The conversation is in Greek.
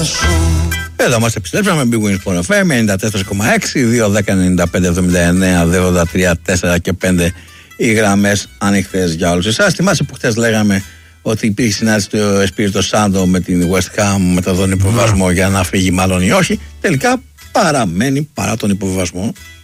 Εδώ μας επιστρέψαμε με Big Wings Sport FM 94,6 2-10-95-79 2-83-4 και 5 οι γραμμές ανοιχτές για όλους εσάς. Θυμάσαι που χτες λέγαμε ότι υπήρχε συνάντηση του Espírito Santo με την West Ham με τον υποβιβασμό για να φύγει μάλλον ή όχι. Τελικά παραμένει παρά τον υποβιβασμό.